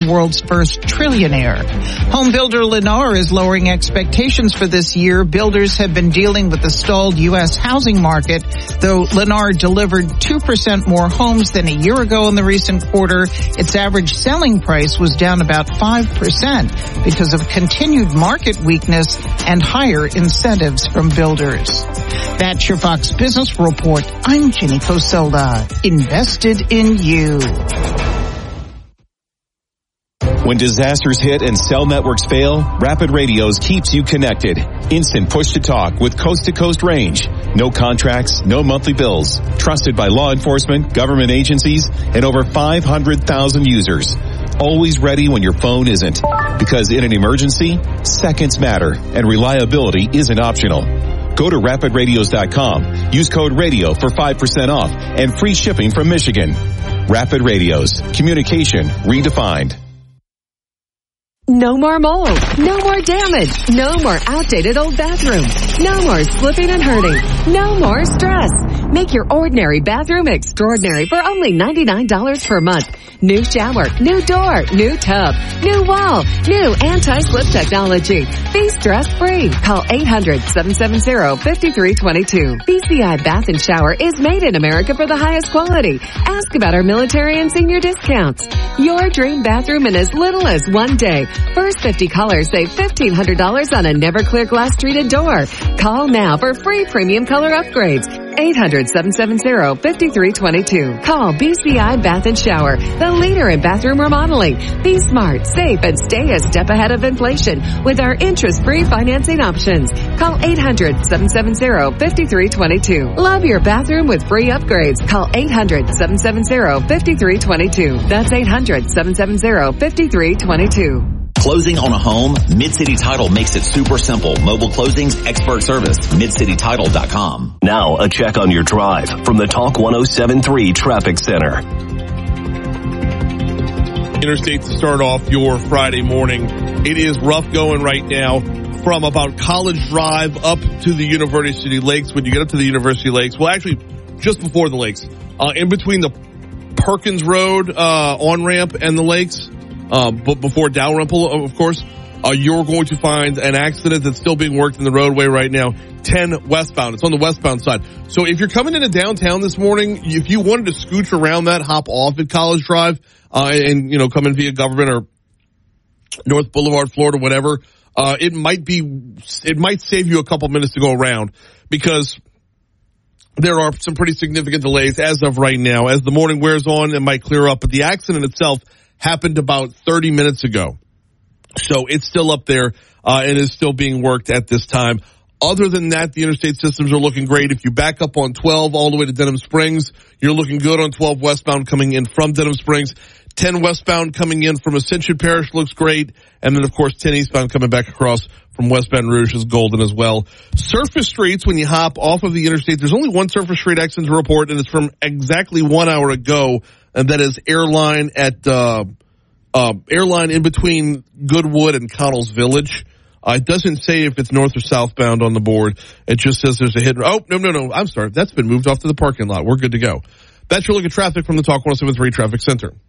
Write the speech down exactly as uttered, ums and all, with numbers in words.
world's first trillionaire. Home builder Lennar is lowering expectations for this year. Builders have been dealing with the stalled U S housing market, though Lennar delivered two percent more homes than a year ago in the recent quarter. Its average selling price was down about five percent because of continued market weakness and higher incentives from builders. That's your Fox Business Report. I'm Ginny Coselda. Invested in you. When disasters hit and cell networks fail, Rapid Radios keeps you connected. Instant push-to-talk with coast-to-coast range. No contracts, no monthly bills. Trusted by law enforcement, government agencies, and over five hundred thousand users. Always ready when your phone isn't. Because in an emergency, seconds matter, and reliability isn't optional. Go to rapid radios dot com. Use code RADIO for five percent off and free shipping from Michigan. Rapid Radios. Communication redefined. No more mold. No more damage. No more outdated old bathrooms. No more slipping and hurting. No more stress. Make your ordinary bathroom extraordinary for only ninety-nine dollars per month. New shower, new door, new tub, new wall, new anti-slip technology. Be stress-free. Call eight hundred, seven seven zero, five three two two. B C I Bath and Shower is made in America for the highest quality. Ask about our military and senior discounts. Your dream bathroom in as little as one day. First fifty callers save fifteen hundred dollars on a never clear glass treated door. Call now for free premium color upgrades. eight hundred, seven seven zero, five three two two. Call B C I Bath and Shower, the leader in bathroom remodeling. Be smart, safe, and stay a step ahead of inflation with our interest-free financing options. Call eight hundred, seven seven zero, five three two two. Love your bathroom with free upgrades. Call eight hundred, seven seven zero, five three two two. That's eight hundred, seven seven zero, five three two two. Closing on a home? Mid-City Title makes it super simple. Mobile closings, expert service, mid city title dot com. Now, a check on your drive from the Talk one oh seven point three Traffic Center. Interstate to start off your Friday morning. It is rough going right now from about College Drive up to the University Lakes. When you get up to the University Lakes, well, actually, just before the lakes, uh, in between the Perkins Road uh, on-ramp and the lakes, Uh, but before Dalrymple, of course, uh, you're going to find an accident that's still being worked in the roadway right now. ten westbound. It's on the westbound side. So if you're coming into downtown this morning, if you wanted to scooch around that, hop off at College Drive, uh, and, you know, come in via Government or North Boulevard, Florida, whatever, uh, it might be, it might save you a couple minutes to go around because there are some pretty significant delays as of right now. As the morning wears on, it might clear up, but the accident itself happened about thirty minutes ago. So it's still up there, uh, and is still being worked at this time. Other than that, the interstate systems are looking great. If you back up on twelve all the way to Denham Springs, you're looking good on twelve westbound coming in from Denham Springs. ten westbound coming in from Ascension Parish looks great. And then, of course, ten eastbound coming back across from West Baton Rouge is golden as well. Surface streets, when you hop off of the interstate, there's only one surface street accident to report, and it's from exactly one hour ago. And that is Airline at, uh, uh, Airline in between Goodwood and Connell's Village. Uh, it doesn't say if it's north or southbound on the board. It just says there's a hidden, oh, no, no, no, I'm sorry. That's been moved off to the parking lot. We're good to go. That's your look at traffic from the Talk one oh seven point three Traffic Center.